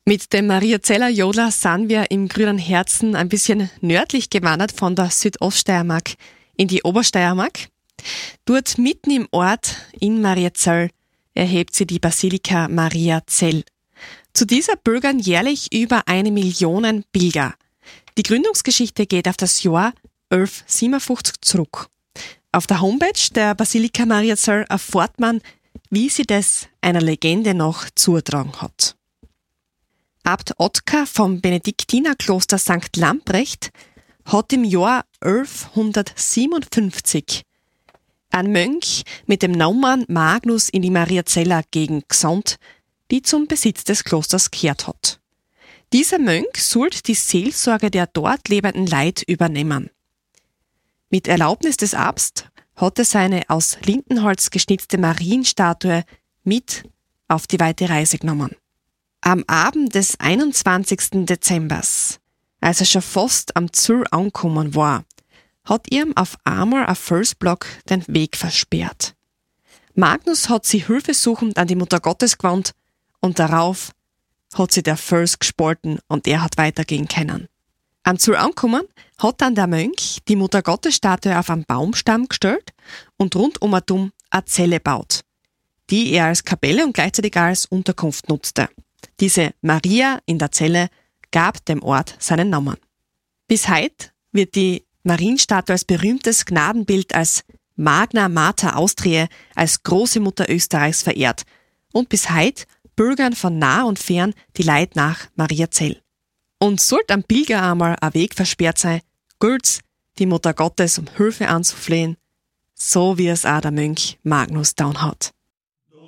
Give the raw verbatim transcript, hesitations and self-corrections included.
Mit dem Mariazeller Jodler sind wir im grünen Herzen ein bisschen nördlich gewandert von der Südoststeiermark in die Obersteiermark. Dort mitten im Ort in Mariazell erhebt sie die Basilika Mariazell. Zu dieser pilgern jährlich über eine Million Pilger. Die Gründungsgeschichte geht auf das Jahr elf siebenundfünfzig zurück. Auf der Homepage der Basilika Mariazell erfährt man, wie sie das einer Legende noch zugetragen hat. Abt Ottkar vom Benediktinerkloster Sankt Lamprecht hat im Jahr elfhundertsiebenundfünfzig einen Mönch mit dem Namen Magnus in die Mariazeller Gegend gesandt, die zum Besitz des Klosters gehört hat. Dieser Mönch sollte die Seelsorge der dort lebenden Leute übernehmen. Mit Erlaubnis des Abts hat er seine aus Lindenholz geschnitzte Marienstatue mit auf die weite Reise genommen. Am Abend des einundzwanzigsten Dezembers, als er schon fast am Ziel angekommen war, hat ihm auf einmal ein Felsblock den Weg versperrt. Magnus hat sich hilfesuchend an die Mutter Gottes gewandt und darauf hat sie der Fels gespalten und er hat weitergehen können. Am Ziel angekommen hat dann der Mönch die Mutter Gottes Statue auf einen Baumstamm gestellt und rundum eine Zelle gebaut, die er als Kapelle und gleichzeitig als Unterkunft nutzte. Diese Maria in der Zelle gab dem Ort seinen Namen. Bis heute wird die Marienstatue als berühmtes Gnadenbild als Magna Mater Austriae, als große Mutter Österreichs verehrt. Und bis heute pilgern von nah und fern die Leute nach Mariazell. Und sollte am Pilger einmal ein Weg versperrt sein, gilt's, die Mutter Gottes um Hilfe anzuflehen, so wie es auch der Mönch Magnus getan hat.